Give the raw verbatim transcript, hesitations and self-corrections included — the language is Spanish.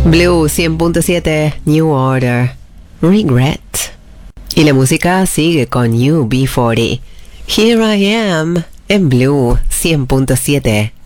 Blue cien punto siete, New Order, Regret. Y la música sigue con U B cuarenta. Here I Am en Blue cien punto siete.